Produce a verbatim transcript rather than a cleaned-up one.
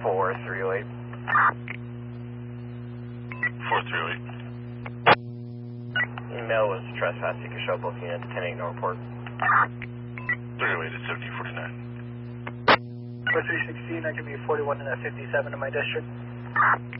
four three oh eight. four three oh eight. Email was trespass. You can show booking at ten eight no report. three oh eight at seventy forty-nine. four three sixteen, I can be forty-one and at fifty-seven in my district.